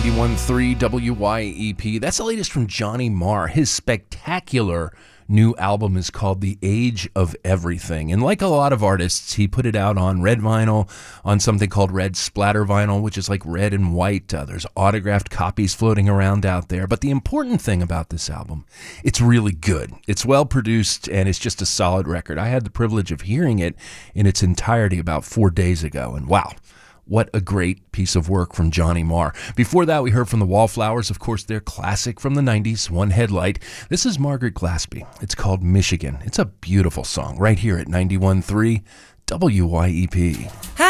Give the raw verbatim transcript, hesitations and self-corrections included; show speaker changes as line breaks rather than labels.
ninety-one point three W Y E P. That's the latest from Johnny Marr. His spectacular new album is called The Age of Everything. And like a lot of artists, he put it out on red vinyl, on something called red splatter vinyl, which is like red and white. Uh, there's autographed copies floating around out there. But the important thing about this album, it's really good. It's well produced, and it's just a solid record. I had the privilege of hearing it in its entirety about four days ago, and wow. What a great piece of work from Johnny Marr. Before that, we heard from the Wallflowers, of course, their classic from the nineties, One Headlight. This is Margaret Glaspie. It's called Michigan. It's a beautiful song right here at ninety-one point three W Y E P.